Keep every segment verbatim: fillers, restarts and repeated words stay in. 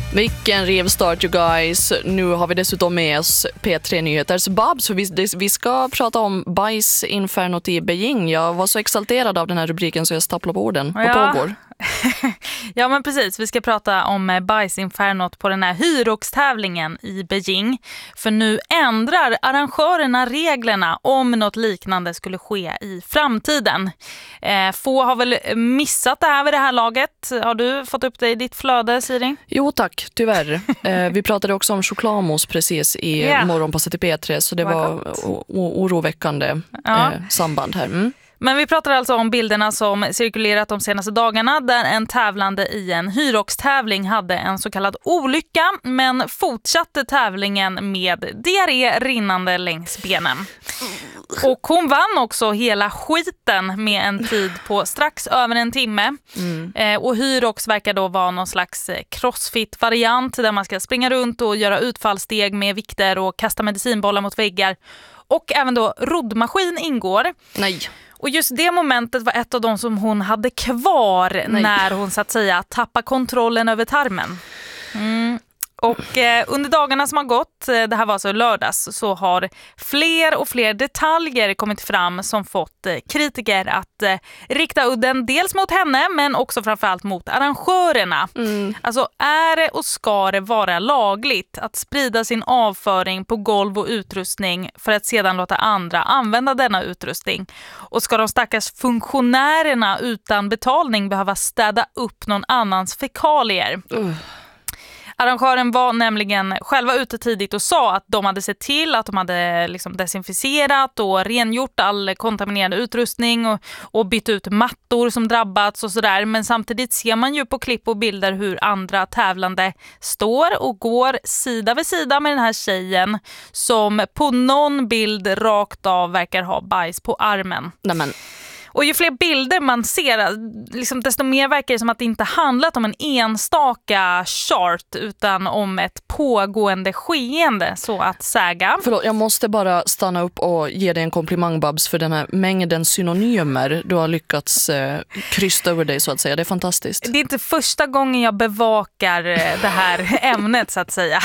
Vilken rivstart, you guys. Nu har vi dessutom med oss P tre Nyheters Babs, för vi, vi ska prata om bajsinfernot i Beijing. Jag var så exalterad av den här rubriken så jag stapplade på orden. Vad ja. pågår? Ja, men precis. Vi ska prata om bajsinfernot på den här hyroxtävlingen i Beijing. För nu ändrar arrangörerna reglerna om något liknande skulle ske i framtiden. Eh, få har väl missat det här vid det här laget. Har du fått upp det i ditt flöde, Siri? Jo tack, tyvärr. Eh, vi pratade också om chokladmos precis i yeah. morgonpasset i P tre, så det Vad var o- o- oroväckande ja. eh, samband här. Mm. Men vi pratar alltså om bilderna som cirkulerat de senaste dagarna där en tävlande i en hyroxtävling hade en så kallad olycka men fortsatte tävlingen med diarré rinnande längs benen. Och hon vann också hela skiten med en tid på strax över en timme. Mm. Eh, och hyrox verkar då vara någon slags crossfit-variant där man ska springa runt och göra utfallssteg med vikter och kasta medicinbollar mot väggar. Och även då roddmaskin ingår. Nej. Och just det momentet var ett av de som hon hade kvar Nej. när hon så att säga tappade kontrollen över tarmen. Mm. Och eh, under dagarna som har gått, det här var alltså lördags, så har fler och fler detaljer kommit fram som fått eh, kritiker att eh, rikta udden dels mot henne men också framförallt mot arrangörerna. Mm. Alltså är det och ska det vara lagligt att sprida sin avföring på golv och utrustning för att sedan låta andra använda denna utrustning? Och ska de stackars funktionärerna utan betalning behöva städa upp någon annans fekalier? Uh. Arrangören var nämligen själva ute tidigt och sa att de hade sett till att de hade liksom desinficerat och rengjort all kontaminerad utrustning och, och bytt ut mattor som drabbats och sådär. Men samtidigt ser man ju på klipp och bilder hur andra tävlande står och går sida vid sida med den här tjejen som på någon bild rakt av verkar ha bajs på armen. Nämen. Och ju fler bilder man ser, liksom, desto mer verkar det som att det inte handlat om en enstaka chart utan om ett pågående skeende, så att säga. Förlåt, jag måste bara stanna upp och ge dig en komplimang, Babs, för den här mängden synonymer du har lyckats eh, krysta över dig, så att säga. Det är fantastiskt. Det är inte första gången jag bevakar det här ämnet, så att säga.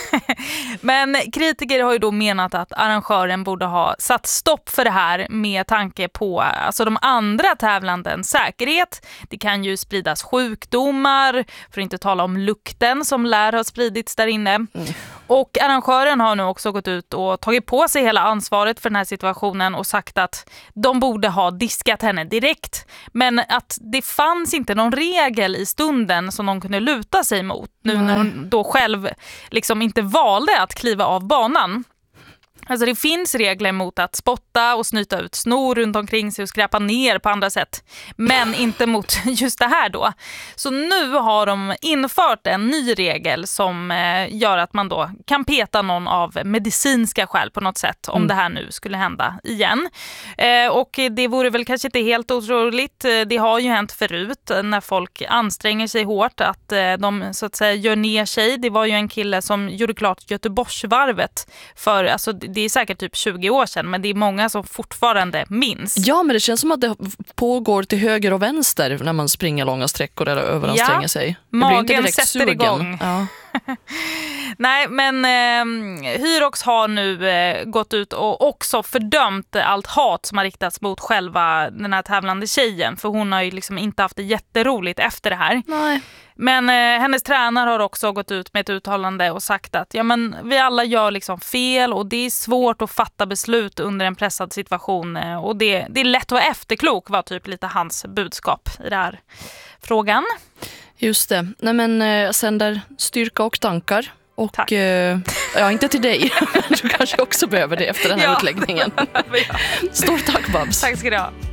Men kritiker har ju då menat att arrangören borde ha satt stopp för det här med tanke på alltså de andra tävlandens säkerhet. Det kan ju spridas sjukdomar, för att inte tala om lukten som lär ha spridits där inne. Mm. Och arrangören har nu också gått ut och tagit på sig hela ansvaret för den här situationen och sagt att de borde ha diskat henne direkt. Men att det fanns inte någon regel i stunden som de kunde luta sig mot nu mm. när hon då själv liksom inte valde att kliva av banan. Alltså det finns regler mot att spotta och snyta ut snor runt omkring sig och skräpa ner på andra sätt. Men inte mot just det här då. Så nu har de infört en ny regel som eh, gör att man då kan peta någon av medicinska skäl på något sätt. Om mm. det här nu skulle hända igen. Eh, och det vore väl kanske inte helt otroligt. Det har ju hänt förut när folk anstränger sig hårt att eh, de så att säga gör ner sig. Det var ju en kille som gjorde klart Göteborgsvarvet för alltså det är säkert typ tjugo år sedan, men det är många som fortfarande minns. Ja, men det känns som att det pågår till höger och vänster när man springer långa sträckor eller överanstränger ja, sig. Det magen blir inte direkt sätter sugen. Igång. Ja. Nej, men eh, Hyrox har nu eh, gått ut och också fördömt allt hat som har riktats mot själva den här tävlande tjejen. För hon har ju liksom inte haft det jätteroligt efter det här. Nej. Men eh, hennes tränare har också gått ut med ett uttalande och sagt att ja, men vi alla gör liksom fel och det är svårt att fatta beslut under en pressad situation. Eh, och det, det är lätt att vara efterklok, var typ lite hans budskap i den här frågan. Just det. Nej, men jag sänder styrka och tankar. Och eh, ja, inte till dig, men du kanske också behöver det efter den här ja. utläggningen. Stort tack, Babs. Tack ska du ha.